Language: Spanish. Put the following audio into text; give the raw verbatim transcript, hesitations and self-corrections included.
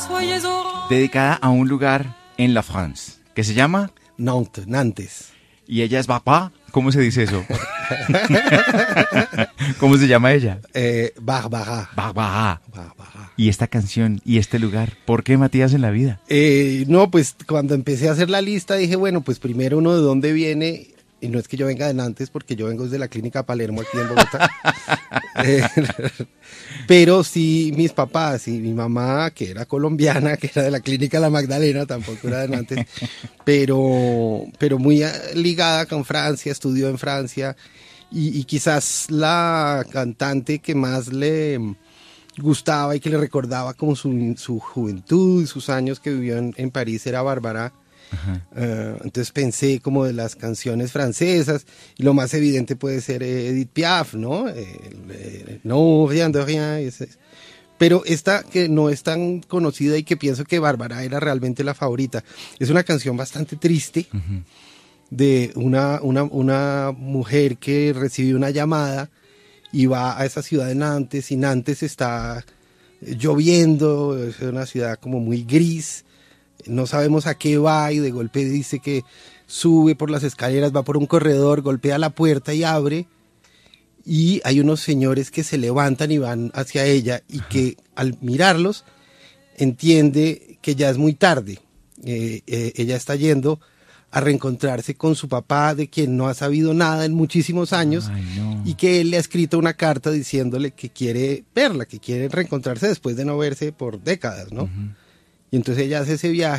dedicada a un lugar en la France que se llama Nantes, Nantes. Y ella es papá. ¿Cómo se dice eso? ¿Cómo se llama ella? Eh, Barbara. Barbara. Barbara. Y esta canción y este lugar, ¿por qué Matías en la vida? Eh, no, pues cuando empecé a hacer la lista dije, bueno, pues primero uno de dónde viene, y no es que yo venga de Nantes, porque yo vengo desde la clínica Palermo aquí en Bogotá. eh, pero sí, mis papás y mi mamá, que era colombiana, que era de la clínica La Magdalena, tampoco era de Nantes, pero, pero muy ligada con Francia, estudió en Francia, y, y quizás la cantante que más le gustaba y que le recordaba como su, su juventud y sus años que vivió en, en París era Barbara. Uh, entonces pensé como de las canciones francesas y lo más evidente puede ser eh, Edith Piaf, ¿no? Eh, eh, no, rien de rien. Ese. Pero esta que no es tan conocida y que pienso que Bárbara era realmente la favorita. Es una canción bastante triste uh-huh. de una, una, una mujer que recibió una llamada y va a esa ciudad de Nantes y Nantes está lloviendo, es una ciudad como muy gris. No sabemos a qué va y de golpe dice que sube por las escaleras, va por un corredor, golpea la puerta y abre y hay unos señores que se levantan y van hacia ella y que al mirarlos entiende que ya es muy tarde. Eh, eh, ella está yendo a reencontrarse con su papá, de quien no ha sabido nada en muchísimos años. Ay, no. Y que él le ha escrito una carta diciéndole que quiere verla, que quiere reencontrarse después de no verse por décadas, ¿no? Uh-huh. Y entonces ella hace ese viaje